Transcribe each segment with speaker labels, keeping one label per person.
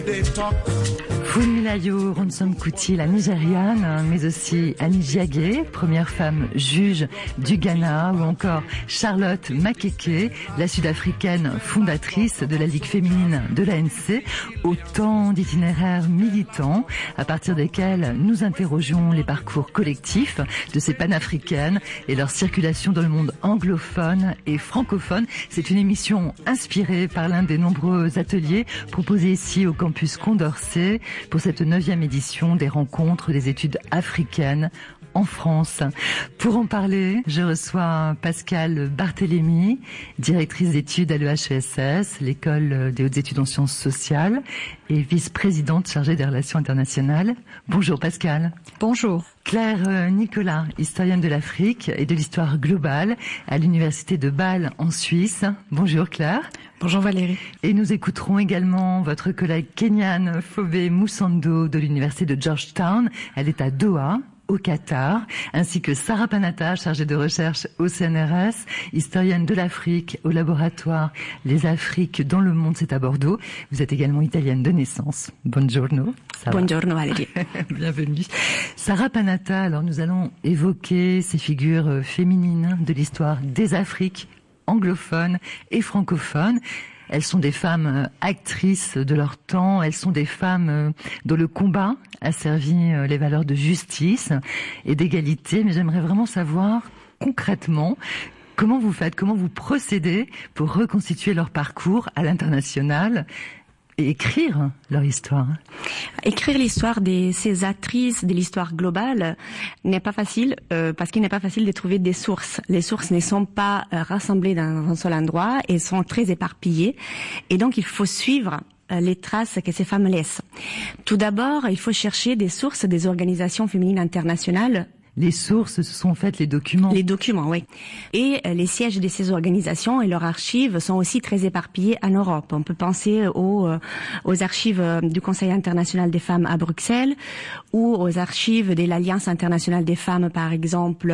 Speaker 1: Funmilayo Ransome-Kuti, la Nigériane, mais aussi Annie Diagué, première femme juge du Ghana, ou encore Charlotte Makeke, la Sud-Africaine fondatrice de la Ligue féminine de l'ANC, autant d'itinéraires militants à partir desquels nous interrogeons les parcours collectifs de ces panafricaines et leur circulation dans le monde anglophone et francophone. C'est une émission inspirée par l'un des nombreux ateliers proposés ici au campus Condorcet pour cette 9e édition des rencontres des études africaines en France. Pour en parler, je reçois Pascale Barthélémy, directrice d'études à l'EHESS, l'école des hautes études en sciences sociales, et vice-présidente chargée des relations internationales. Bonjour Pascale.
Speaker 2: Bonjour.
Speaker 1: Claire Nicolas, historienne de l'Afrique et de l'histoire globale à l'université de Bâle en Suisse. Bonjour Claire.
Speaker 2: Bonjour Valérie.
Speaker 1: Et nous écouterons également votre collègue kenyane Fobe Musando de l'université de Georgetown. Elle est à Doha, au Qatar, ainsi que Sarah Panata, chargée de recherche au CNRS, historienne de l'Afrique au laboratoire Les Afriques dans le monde, c'est à Bordeaux. Vous êtes également italienne de naissance. Buongiorno.
Speaker 2: Buongiorno Valérie.
Speaker 1: Bienvenue. Sarah Panata, alors nous allons évoquer ces figures féminines de l'histoire des Afriques anglophones et francophones. Elles sont des femmes actrices de leur temps, elles sont des femmes dont le combat a servi les valeurs de justice et d'égalité. Mais j'aimerais vraiment savoir concrètement comment vous faites, comment vous procédez pour reconstituer leur parcours à l'international et écrire leur histoire.
Speaker 2: Écrire l'histoire de ces actrices de l'histoire globale n'est pas facile parce qu'il n'est pas facile de trouver des sources. Les sources ne sont pas rassemblées dans un seul endroit et sont très éparpillées. Et donc il faut suivre les traces que ces femmes laissent. Tout d'abord, il faut chercher des sources des organisations féminines internationales.
Speaker 1: Les sources, ce sont en fait les documents.
Speaker 2: Les documents, oui. Et les sièges de ces organisations et leurs archives sont aussi très éparpillés en Europe. On peut penser aux archives du Conseil international des femmes à Bruxelles ou aux archives de l'Alliance internationale des femmes, par exemple,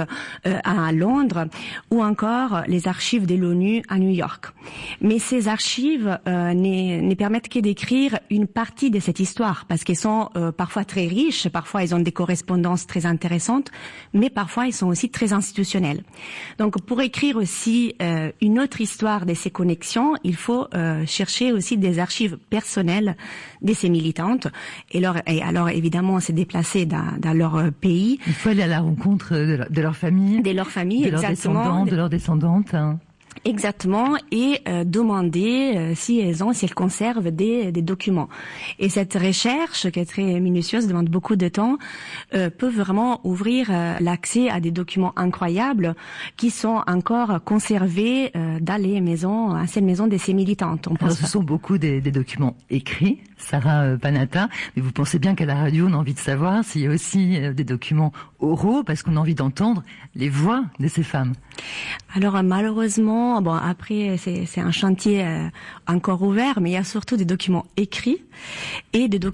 Speaker 2: à Londres, ou encore les archives de l'ONU à New York. Mais ces archives ne permettent que d'écrire une partie de cette histoire parce qu'elles sont parfois très riches, parfois elles ont des correspondances très intéressantes, mais parfois ils sont aussi très institutionnels. Donc pour écrire aussi une autre histoire de ces connexions, il faut chercher aussi des archives personnelles de ces militantes. Et alors évidemment, c'est déplacer dans leur pays.
Speaker 1: Il faut aller à la rencontre de leur famille.
Speaker 2: De leur famille,
Speaker 1: de
Speaker 2: exactement.
Speaker 1: De leurs descendantes.
Speaker 2: Exactement, et demander si elles conservent des documents. Et cette recherche, qui est très minutieuse, demande beaucoup de temps, peut vraiment ouvrir l'accès à des documents incroyables qui sont encore conservés dans les anciennes maisons de ces militantes.
Speaker 1: Alors, ce sont beaucoup des documents écrits, Sarah Panata, mais vous pensez bien qu'à la radio, on a envie de savoir s'il y a aussi des documents oraux, parce qu'on a envie d'entendre les voix de ces femmes.
Speaker 2: Alors malheureusement, bon après c'est un chantier encore ouvert, mais il y a surtout des documents écrits et des documents